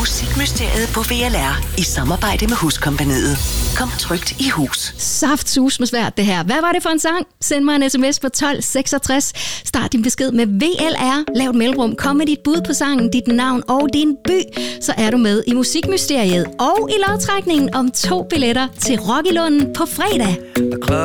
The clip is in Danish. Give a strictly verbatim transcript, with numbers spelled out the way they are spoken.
Musikmysteriet på V L R i samarbejde med Huskompagniet. Kom trygt i hus. Saftsus med svært det her. Hvad var det for en sang? Send mig en sms på tolv seksogtres. Start din besked med V L R. Lav et mellemrum. Kom med dit bud på sangen, dit navn og din by. Så er du med i Musikmysteriet og i lodtrækningen om to billetter til Rock i Lunden på fredag.